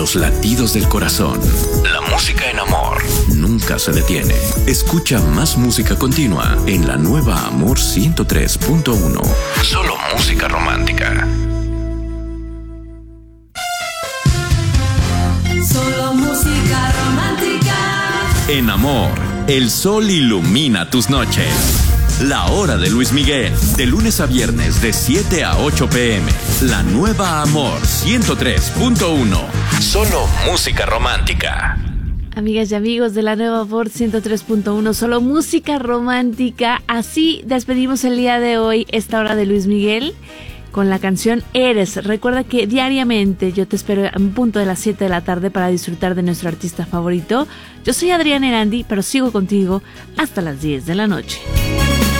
los latidos del corazón. La música en amor nunca se detiene. Escucha más música continua en la nueva Amor 103.1. Solo música romántica. Solo música romántica. En Amor, el sol ilumina tus noches. La hora de Luis Miguel, de lunes a viernes de 7 a 8 p.m. La nueva Amor 103.1. Solo música romántica. Amigas y amigos de la nueva Amor 103.1, solo música romántica. Así despedimos el día de hoy esta hora de Luis Miguel con la canción Eres. Recuerda que diariamente yo te espero en punto de las 7 de la tarde para disfrutar de nuestro artista favorito. Yo soy Adriana Erandi, pero sigo contigo hasta las 10 de la noche.